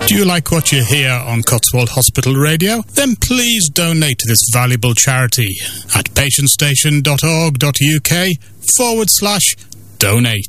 Do you like what you hear on Cotswold Hospital Radio? Then please donate to this valuable charity at patientstation.org.uk/donate.